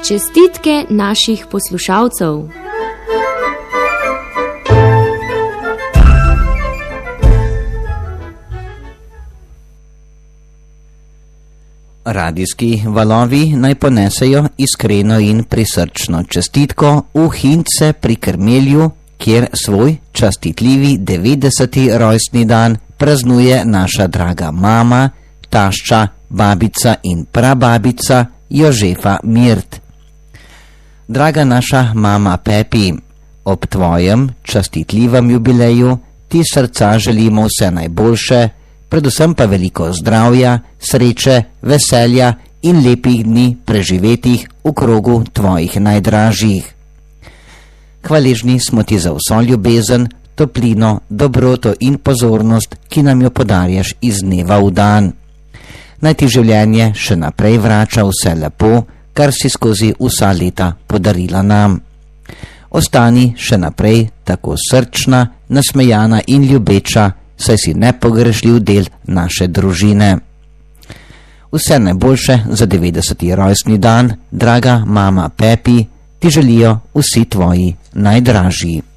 Čestitke naših poslušalcev. Radijski valovi naj ponesejo iskreno in prisrčno čestitko v Hintce pri Krmelju, kjer svoj častitljivi 90. rojstni dan praznuje naša draga mama, tašča, babica in prababica Jožefa Mirt. Draga naša mama Pepi, ob tvojem častitljivem jubileju ti srca želimo vse najboljše, predvsem pa veliko zdravja, sreče, veselja in lepih dni preživetih v krogu tvojih najdražjih. Hvaležni smo ti za vso ljubezen, toplino, dobroto in pozornost, ki nam jo podarjaš iz dneva v dan. Naj ti življenje še naprej vrača vse lepo, kar si skozi vsa leta podarila nam. Ostani še naprej tako srčna, nasmejana in ljubeča, saj si nepogrešljiv del naše družine. Vse najboljše za 90. rojstni dan, draga mama Pepi, ti želijo vsi tvoji najdražji.